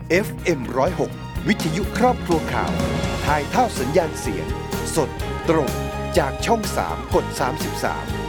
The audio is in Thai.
FM 106 วิทยุครอบครัวข่าวถ่ายทอดสัญญาณเสียงสดตรงจากช่อง 3 กด 33